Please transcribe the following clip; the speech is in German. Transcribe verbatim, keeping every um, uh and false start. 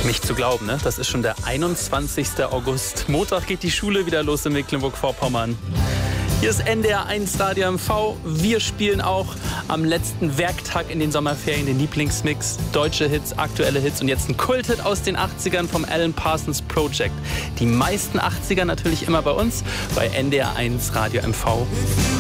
Nicht zu glauben, ne? Das ist schon der einundzwanzigste August. Montag geht die Schule wieder los in Mecklenburg-Vorpommern. Hier ist N D R eins Radio M V. Wir spielen auch am letzten Werktag in den Sommerferien den Lieblingsmix. Deutsche Hits, aktuelle Hits und jetzt ein Kulthit aus den achtzigern vom Alan Parsons Project. Die meisten achtziger natürlich immer bei uns, bei N D R eins Radio M V.